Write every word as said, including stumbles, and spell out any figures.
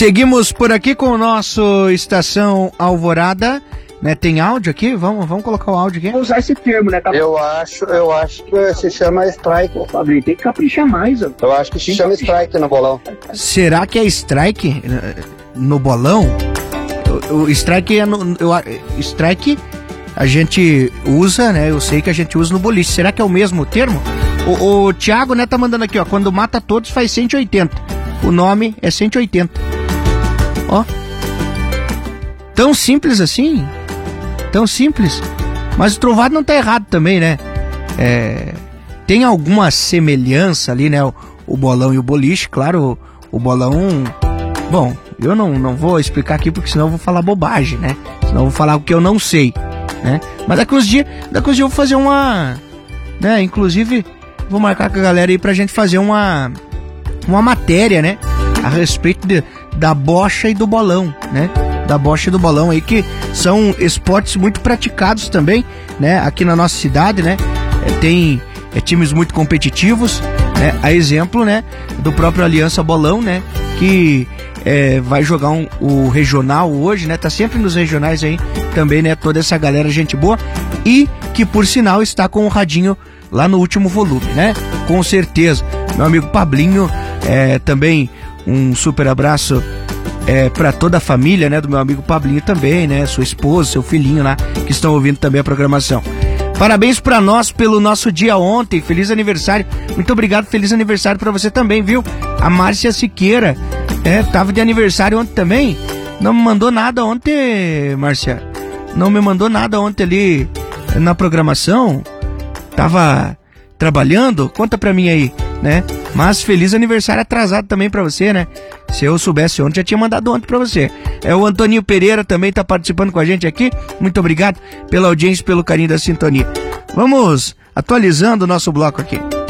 Seguimos por aqui com o nosso Estação Alvorada, né? Tem áudio aqui? Vamos, vamos colocar o áudio aqui. Vou usar esse termo, né? Tá... Eu acho, eu acho que se chama strike. Pô, Fabrício, tem que caprichar mais, ó. Eu acho que se chama strike no bolão. Será que é strike no bolão? O, o strike é no, eu, strike a gente usa, né? Eu sei que a gente usa no boliche. Será que é o mesmo termo? O, o Thiago, né, tá mandando aqui, ó. Quando mata todos faz cento e oitenta. O nome é cento e oitenta. Ó. Tão simples assim? Tão simples. Mas o Trovado não tá errado também, né? É, tem alguma semelhança ali, né? O, o bolão e o boliche, claro, o, o bolão... Bom, eu não, não vou explicar aqui porque senão eu vou falar bobagem, né? Senão eu vou falar o que eu não sei, né? Mas daqui uns dias, daqui uns dias eu vou fazer uma... né? Inclusive, vou marcar com a galera aí pra gente fazer uma... uma matéria, né? A respeito de, da bocha e do bolão, né? Da bocha e do bolão aí, que são esportes muito praticados também, né? Aqui na nossa cidade, né? É, tem é, times muito competitivos, né? A exemplo, né? Do próprio Aliança Bolão, né? Que é, vai jogar um, o regional hoje, né? Tá sempre nos regionais aí também, né? Toda essa galera, gente boa. E que, por sinal, está com o radinho lá no último volume, né? Com certeza. Meu amigo Pablinho, é, também um super abraço é, para toda a família, né, do meu amigo Pablinho também, né, sua esposa, seu filhinho lá, que estão ouvindo também a programação. Parabéns para nós pelo nosso dia ontem, feliz aniversário, muito obrigado, feliz aniversário para você também, viu? A Márcia Siqueira, é, tava de aniversário ontem também, não me mandou nada ontem, Márcia, não me mandou nada ontem ali na programação, tava trabalhando, conta pra mim aí, né? Mas feliz aniversário atrasado também pra você, né? Se eu soubesse ontem, já tinha mandado ontem pra você. É, o Antoninho Pereira também tá participando com a gente aqui. Muito obrigado pela audiência, pelo carinho da sintonia. Vamos atualizando o nosso bloco aqui.